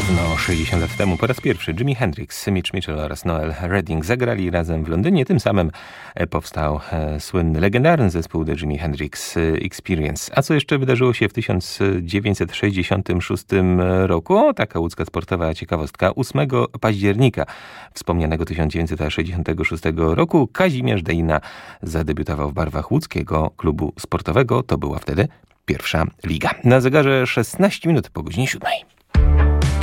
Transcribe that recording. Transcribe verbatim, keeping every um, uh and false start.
Równo sześćdziesiąt lat temu po raz pierwszy Jimi Hendrix, Mitch Mitchell oraz Noel Redding zagrali razem w Londynie. Tym samym powstał słynny, legendarny zespół The Jimi Hendrix Experience. A co jeszcze wydarzyło się w tysiąc dziewięćset sześćdziesiątym szóstym roku? O, taka łódzka sportowa ciekawostka. ósmego października wspomnianego tysiąc dziewięćset sześćdziesiątego szóstego roku Kazimierz Dejna zadebiutował w barwach łódzkiego klubu sportowego. To była wtedy pierwsza liga. Na zegarze szesnaście minut po godzinie siódmej.